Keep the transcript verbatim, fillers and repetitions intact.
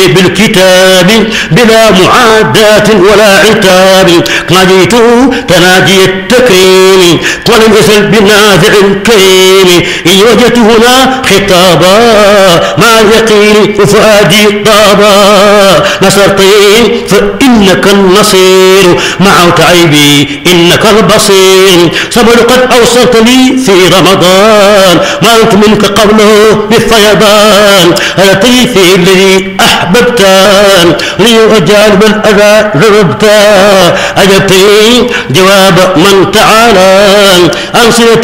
بالكتاب بلا معاداة ولا عتاب ناديت تناجي التكريم ولم يزل بنافع كريم إن وجدت هنا خطابا مع اليقين وفؤادي طابا نصرتي فإنك النصير مع تعيبي إنك البصير صبر قد أوصلت لي في رمضان ما أنت منك قبله بالفيضان أتي في الذي أحببتان ليجعل الأذى ذربتا أجبتني جواب من تعالى عن صلة